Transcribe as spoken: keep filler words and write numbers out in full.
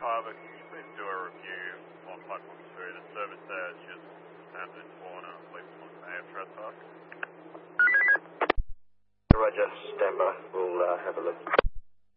Carver, can you please do a review on platform two? The service there is just Hampton Corner, please may have trespass. Roger, stand by. We'll uh, have a look.